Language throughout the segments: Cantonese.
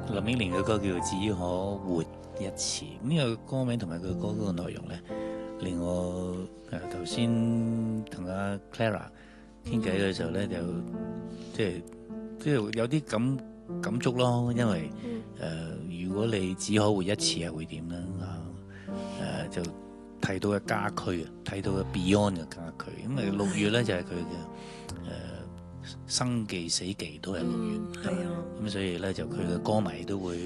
林憶蓮嘅歌叫做《只可活一次》，呢個歌名同埋佢歌嗰個內容咧，令我頭先同阿 Clara 傾偈嘅時候咧，就即係有啲感觸咯，因為如果你只可活一次係會點咧就睇到嘅家駒啊，睇到嘅 Beyond 嘅家駒，咁啊6月咧就係佢嘅生忌死忌都係6月，咁所以咧就佢嘅歌迷都會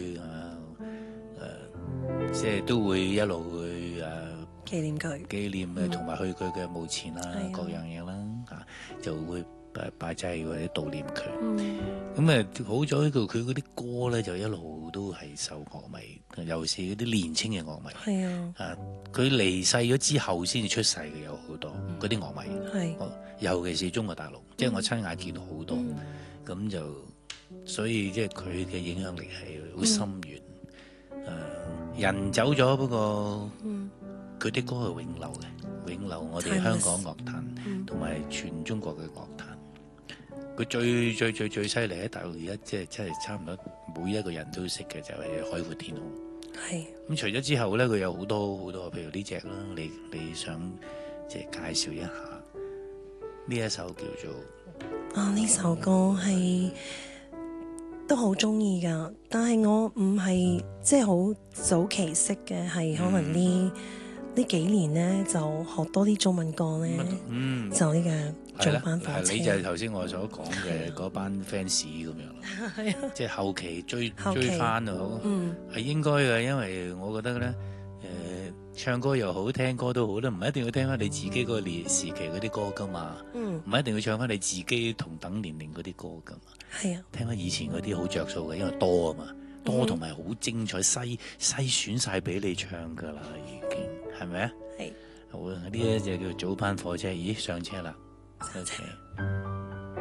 即係都會一路會紀念佢， 同埋去佢嘅墓前啦，各樣嘢啦就會拜祭或者悼念佢。咁好在佢嗰啲歌咧就一路都係受樂迷，尤其是嗰啲年青嘅樂迷。佢離世咗之後先至出世嘅有好多嗰啲樂迷，尤其是中國大陸，即係我親眼見到好多。咁就所以即係佢嘅影響力係好深遠。人走咗，不過佢啲歌係永留嘅，永留我哋香港樂壇同埋全中國嘅樂壇。佢最犀利喺大陸而家，即係真係差唔多每一個人都識嘅就係海闊天空。咁除咗之後咧，佢有好多好多，譬如呢隻啦，你想即係介紹一下呢一首叫做呢首歌係都好中意㗎，但係我唔係即係好早期識嘅，係可能呢幾年咧就學多啲中文歌咧，就呢個早班火車。 你就係頭先我所講嘅嗰班 fans 咁樣，即係後期追翻啊，係應該嘅，因為我覺得咧，唱歌又好，聽歌都好咧，唔一定要聽翻你自己個年時期嗰啲歌噶嘛，唔一定要唱翻你自己同等年齡嗰啲歌噶嘛，聽翻以前嗰啲好着數嘅，因為多啊嘛，多同埋好精彩，篩選晒俾你唱噶啦，已經係咪啊？好啊，呢一隻叫早班火車，咦上車啦，上車。